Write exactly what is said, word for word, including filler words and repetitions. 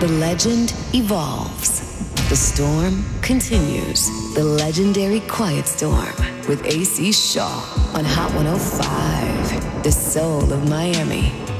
The legend evolves. The storm continues. The legendary Quiet Storm with A C Shaw on Hot one oh five, the soul of Miami.